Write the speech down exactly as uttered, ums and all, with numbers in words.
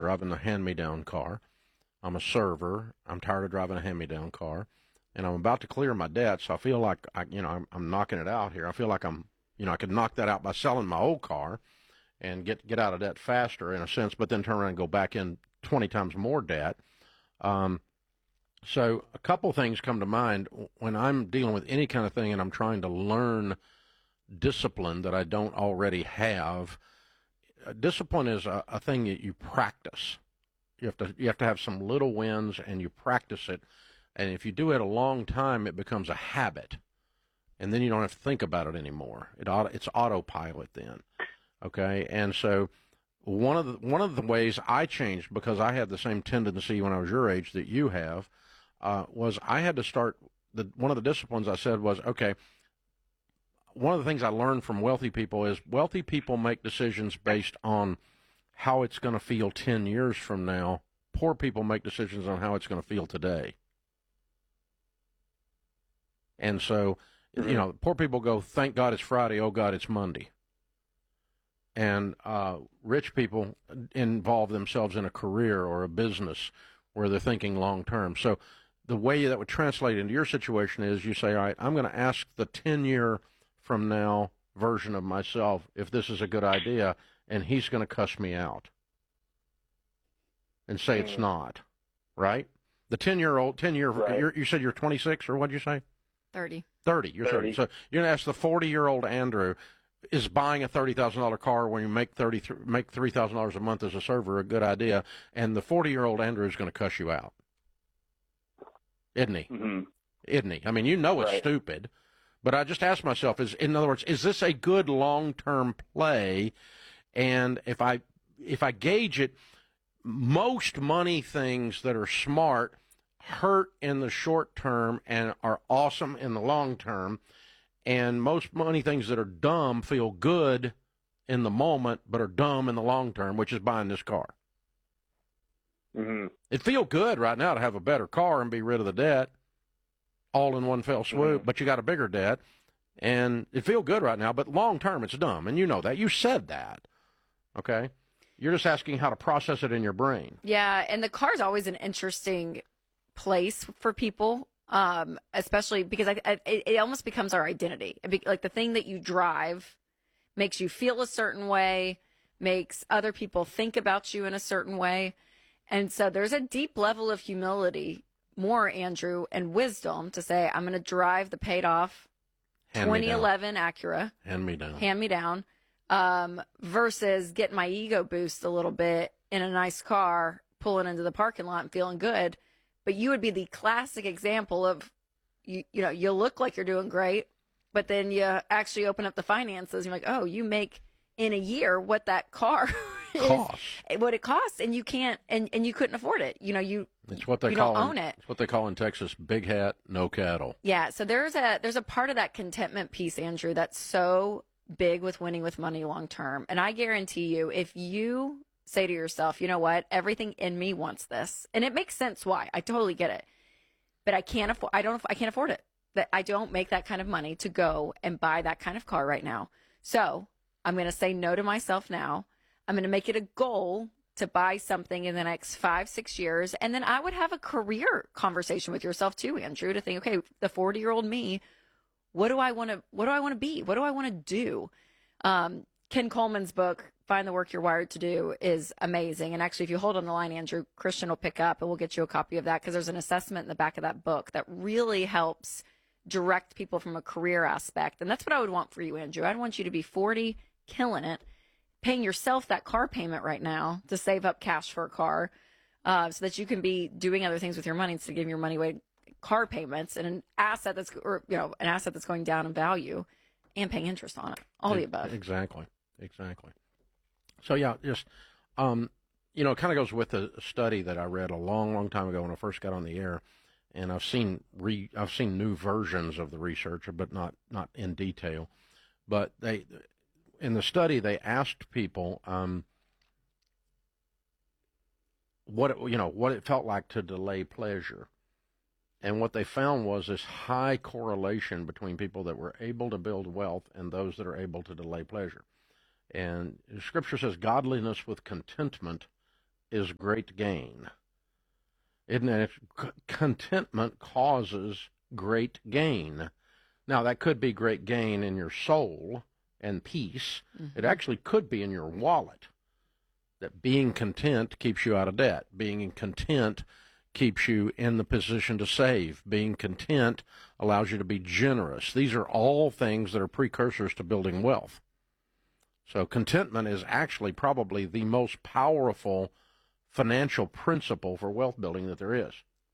driving a hand-me-down car. I'm a server. I'm tired of driving a hand-me-down car, and I'm about to clear my debt. So I feel like I, you know, I'm, I'm knocking it out here. I feel like I'm, you know, I could knock that out by selling my old car, and get get out of debt faster in a sense, but then turn around and go back in twenty times more debt. Um, so a couple things come to mind when I'm dealing with any kind of thing, and I'm trying to learn discipline that I don't already have. Uh, discipline is a, a thing that you practice. You have to you have to have some little wins, and you practice it. And if you do it a long time, it becomes a habit, and then you don't have to think about it anymore. It auto, it's autopilot then. Okay, and so one of the one of the ways I changed, because I had the same tendency when I was your age that you have, uh, was I had to start. The one of the disciplines I said was, okay, one of the things I learned from wealthy people is wealthy people make decisions based on how it's going to feel ten years from now. Poor people make decisions on how it's going to feel today. And so, mm-hmm. you know, poor people go, thank God it's Friday, oh God, it's Monday. And uh, rich people involve themselves in a career or a business where they're thinking long term. So the way that would translate into your situation is you say, all right, I'm going to ask the ten-year from now version of myself if this is a good idea, and he's going to cuss me out and say it's not, right? The ten-year-old, ten-year, right. you're, you said you're twenty-six, or what'd you say? thirty. thirty, you're thirty. thirty. So you're going to ask the forty-year-old Andrew, is buying a thirty thousand dollars car when you make thirty make three thousand dollars a month as a server a good idea? And the forty-year-old Andrew is going to cuss you out, isn't he? Mm-hmm. Isn't he? I mean, you know it's right. stupid, but I just asked myself, is in other words, is this a good long-term play? And if I if I gauge it, most money things that are smart hurt in the short term and are awesome in the long term. And most money things that are dumb feel good in the moment, but are dumb in the long term, which is buying this car. Mm-hmm. It feels good right now to have a better car and be rid of the debt all in one fell swoop, mm-hmm. but you got a bigger debt. And it feels good right now, but long term it's dumb. And you know that. You said that. Okay? You're just asking how to process it in your brain. Yeah, and the car's always an interesting place for people. Um, especially because I, I, it almost becomes our identity. Be, like the thing that you drive makes you feel a certain way, makes other people think about you in a certain way. And so there's a deep level of humility, more, Andrew, and wisdom to say, I'm going to drive the paid off twenty eleven Acura. Hand me down. Hand me down. Um, versus getting my ego boost a little bit in a nice car, pulling into the parking lot and feeling good. But you would be the classic example of, you, you know, you look like you're doing great, but then you actually open up the finances and you're like, oh, you make in a year what that car is, costs. what it costs, and you can't, and, and you couldn't afford it. You know, you, it's what they you call don't in, own it. It's what they call in Texas, big hat, no cattle. Yeah. So there's a, there's a part of that contentment piece, Andrew, that's so big with winning with money long term. And I guarantee you, if you say to yourself, you know what, everything in me wants this, and it makes sense why. I totally get it, but I can't afford. I don't. I can't afford it. That I don't make that kind of money to go and buy that kind of car right now. So I'm going to say no to myself now. I'm going to make it a goal to buy something in the next five, six years, and then I would have a career conversation with yourself too, Andrew, to think, okay, the forty-year-old me, what do I want to? What do I want to be? What do I want to do? Um, Ken Coleman's book, Find the Work You're Wired to Do, is amazing. And actually, if you hold on the line, Andrew, Christian will pick up and we'll get you a copy of that, because there's an assessment in the back of that book that really helps direct people from a career aspect. And that's what I would want for you, Andrew. I'd want you to be forty, killing it, paying yourself that car payment right now to save up cash for a car, uh, so that you can be doing other things with your money instead of giving your money away car payments, and an asset that's, or, you know, an asset that's going down in value and paying interest on it. All the above. Exactly. Exactly. So, yeah, just, um, you know, it kind of goes with a study that I read a long, long time ago when I first got on the air, and I've seen re, I've seen new versions of the research, but not, not in detail. But they, in the study, they asked people um, what, it, you know, what it felt like to delay pleasure. And what they found was this high correlation between people that were able to build wealth and those that are able to delay pleasure. And Scripture says godliness with contentment is great gain. Isn't it? Contentment causes great gain. Now, that could be great gain in your soul and peace. Mm-hmm. It actually could be in your wallet. That being content keeps you out of debt. Being content keeps you in the position to save. Being content allows you to be generous. These are all things that are precursors to building wealth. So contentment is actually probably the most powerful financial principle for wealth building that there is.